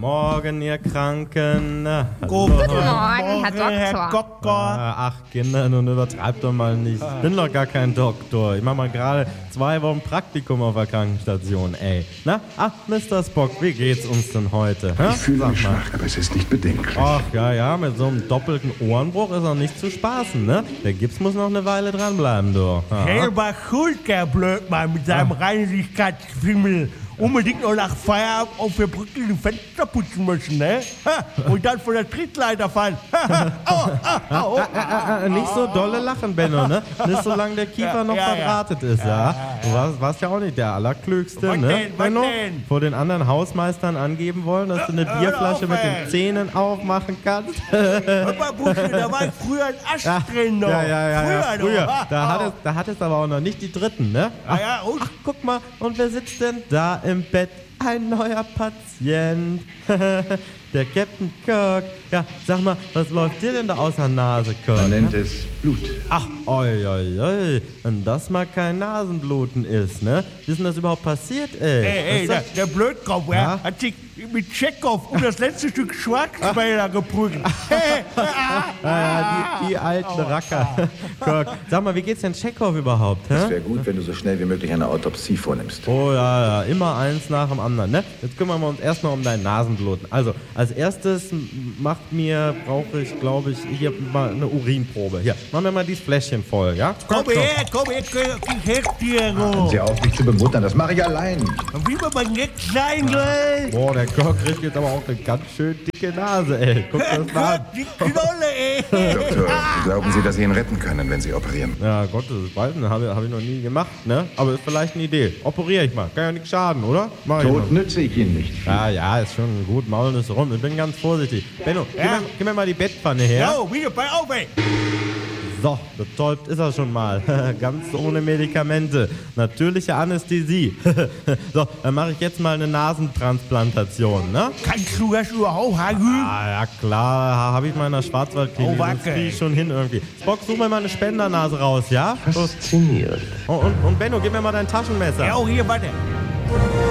Morgen, ihr Kranken. Guten Morgen, Herr Doktor. Ach, Kinder, nun übertreibt doch mal nicht. Ich bin doch gar kein Doktor. Ich mach mal gerade 2 Wochen Praktikum auf der Krankenstation, ey. Na, ach, Mr. Spock, wie geht's uns denn heute? Ich fühle mich schwach, aber es ist nicht bedenklich. Ach, ja, mit so einem doppelten Ohrenbruch ist auch nicht zu spaßen, ne? Der Gips muss noch eine Weile dranbleiben, du. Ja. Selber schuld, der Blödmann mit seinem Reinigkeitsfimmel. Unbedingt noch nach Feierabend auf der Brücke die Fenster putzen müssen, ne? Und dann von der Trittleiter fallen. Nicht so dolle lachen, Benno, ne? Nicht solange der Kiefer noch verdrahtet ist, ja? Du warst ja auch nicht der Allerklügste, Was ne? denn? Was Benno, denn? vor den anderen Hausmeistern angeben wollen, dass du eine Bierflasche mit den Zähnen aufmachen kannst. Hör mal, Busche, da war früher ein Ast drin noch. Früher. noch. Da hattest aber auch noch nicht die Dritten, ne? Und? Ach, guck mal, und wer sitzt denn da im Bett? Ein neuer Patient. Der Captain Kirk. Ja, sag mal, was läuft dir denn da aus der Nase, Kirk? Man nennt es Blut. Ach, oi. Wenn das mal kein Nasenbluten ist, ne? Wie ist denn das überhaupt passiert, ey? Ey, der Blödkopf, hat sich mit Tschechow um das letzte Stück Schwarzwälder geprügelt. Die alten Racker. Kirk, sag mal, wie geht's denn Tschechow überhaupt, hä? Es wäre gut, wenn du so schnell wie möglich eine Autopsie vornimmst. Oh ja, immer eins nach dem anderen, ne? Jetzt kümmern wir uns erstmal um dein Nasenbluten. Also, als erstes brauche ich, glaube ich, hier mal eine Urinprobe. Hier, machen wir mal dieses Fläschchen voll, ja? Komm her, ich helf dir. Hören Sie auf, mich zu bemuttern, das mache ich allein. Wie man mal nett sein will. Boah, der Kirk kriegt jetzt aber auch eine ganz schön dicke Nase, ey. Guck das mal an. Die Knolle, ey. Doktor, glauben Sie, dass Sie ihn retten können, wenn Sie operieren? Ja, Gottes Willen, habe ich noch nie gemacht, ne? Aber ist vielleicht eine Idee. Operiere ich mal. Kann ja nichts schaden, oder? Mach ich Tod mal. nütze ich Ihnen nicht. Ja, ist schon gut. Maulen ist rum. Ich bin ganz vorsichtig. Benno, gib mir mal die Bettpfanne her. Jo, wieder bei auf, ey. So, betäubt ist er schon mal. Ganz ohne Medikamente. Natürliche Anästhesie. So, dann mache ich jetzt mal eine Nasentransplantation, ne? Kannst du das überhaupt, Hagü? Ja klar, habe ich mal in der Schwarzwaldklinik. Oh, Das wacke. kriege ich schon hin irgendwie. Spock, such mir mal eine Spendernase raus, ja? Faszinierend. Und Benno, gib mir mal dein Taschenmesser. Ja, hier, warte.